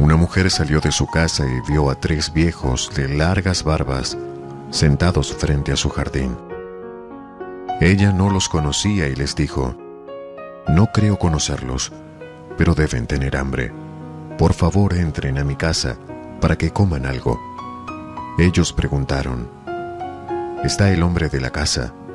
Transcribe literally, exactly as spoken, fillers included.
Una mujer salió de su casa y vio a tres viejos de largas barbas sentados frente a su jardín. Ella no los conocía y les dijo: «No creo conocerlos, pero deben tener hambre. Por favor, entren a mi casa para que coman algo». Ellos preguntaron: «¿Está el hombre de la casa?».